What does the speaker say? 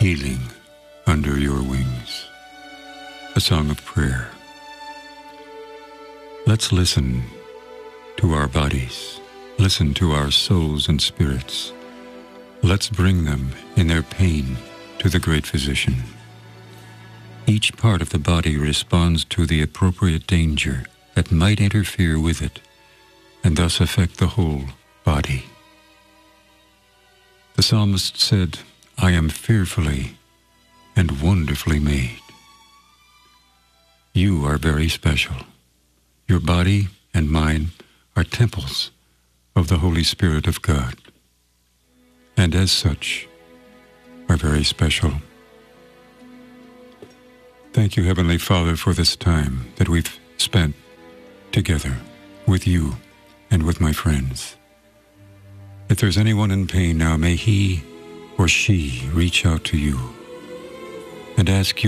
healing under your wings. A song of prayer. Let's listen to our bodies. Listen to our souls and spirits. Let's bring them in their pain to the great physician. Each part of the body responds to the appropriate danger that might interfere with it and thus affect the whole body. The psalmist said, "I am fearfully and wonderfully made." You are very special. Your body and mine are temples of the Holy Spirit of God, and as such are very special. Thank you, Heavenly Father, for this time that we've spent together with you and with my friends. If there's anyone in pain now, may he or she reach out to you and ask you